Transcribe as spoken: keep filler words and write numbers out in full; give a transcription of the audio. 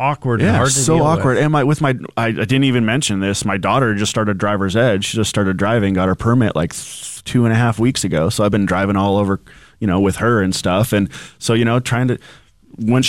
awkward. Yeah, and hard to so deal awkward. With. And my with my, I, I didn't even mention this. My daughter just started driver's ed. She just started driving, got her permit like two and a half weeks ago. So I've been driving all over, you know, with her and stuff. And so, you know, trying to, when